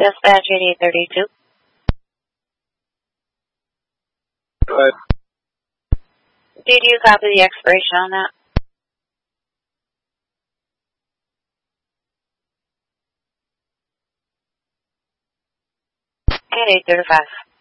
Dispatch 8832. Go ahead. Did you copy the expiration on that? At 8:35.